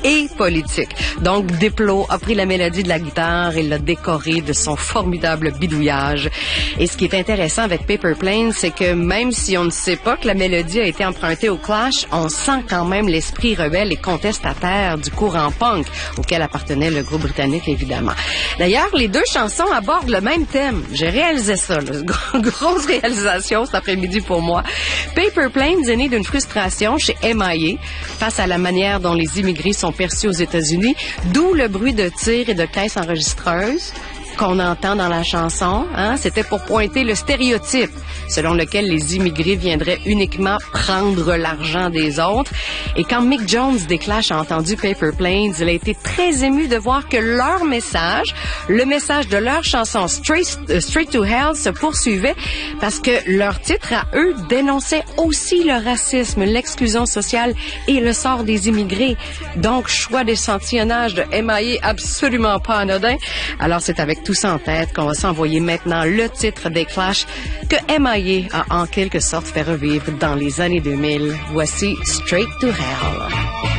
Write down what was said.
et politique. Donc, Diplo a pris la mélodie de la guitare et l'a décorée de son formidable bidouillage. Et ce qui est intéressant avec Paper Plane, c'est que même si on ne sait pas que la mélodie a été empruntée au Clash, on sent quand même l'esprit rebelle et contestataire du courant punk auquel appartenait le groupe britannique, évidemment. D'ailleurs, les deux chansons abordent le même thème. J'ai réalisé ça, là. Grosse réalisation cet après-midi pour moi. Paper Planes est né d'une frustration chez MIA face à la manière dont les immigrés sont perçus aux États-Unis, d'où le bruit de tirs et de caisses enregistreuses qu'on entend dans la chanson, hein, c'était pour pointer le stéréotype selon lequel les immigrés viendraient uniquement prendre l'argent des autres. Et quand Mick Jones des Clash a entendu Paper Planes, il a été très ému de voir que leur message, le message de leur chanson Straight to Hell se poursuivait parce que leur titre à eux dénonçait aussi le racisme, l'exclusion sociale et le sort des immigrés. Donc, choix d'échantillonnage de MIA absolument pas anodin. Alors, c'est avec tout ça en tête qu'on va s'envoyer maintenant le titre des Clash que MIA a en quelque sorte fait revivre dans les années 2000. Voici Straight to Hell.